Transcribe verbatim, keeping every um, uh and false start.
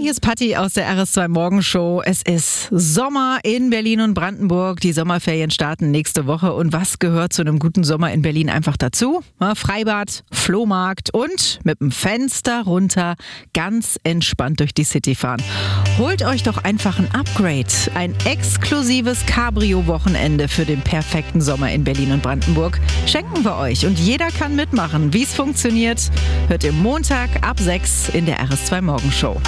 hier ist Patti aus der R S zwei Morgenshow. Es ist Sommer in Berlin und Brandenburg. Die Sommerferien starten nächste Woche. Und was gehört zu einem guten Sommer in Berlin einfach dazu? Ja, Freibad, Flohmarkt und mit dem Fenster runter ganz entspannt durch die City fahren. Holt euch doch einfach ein Upgrade. Ein exklusives Cabrio-Wochenende für den perfekten Sommer in Berlin und Brandenburg schenken wir euch. Und jeder kann mitmachen. Wie es funktioniert, hört ihr Montag ab sechs in der R S zwei Morgenshow.